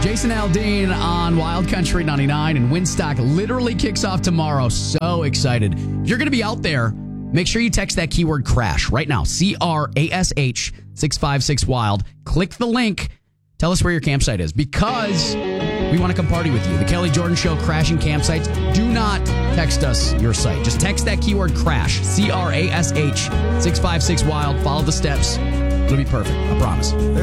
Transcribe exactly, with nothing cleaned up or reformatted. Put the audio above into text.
Jason Aldean on Wild Country ninety-nine, and Winstock literally kicks off tomorrow. So excited. If you're going to be out there, make sure you text that keyword crash right now. C R A S H six five six wild. Click the link. Tell us where your campsite is, because we want to come party with you. The Kelly Jordan Show crashing campsites. Do not text us your site. Just text that keyword crash. C R A S H six five six wild. Follow the steps. It'll be perfect. I promise.